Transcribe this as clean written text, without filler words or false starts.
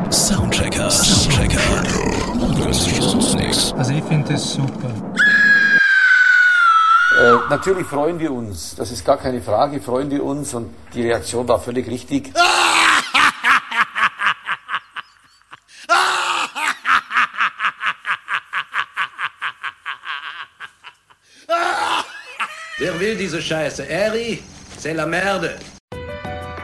Soundchecker. Wünschen uns nichts. Also ich finde das super. Natürlich freuen wir uns, das ist gar keine Frage, freuen wir uns und die Reaktion war völlig richtig. Wer will diese Scheiße? Eri, c'est la merde.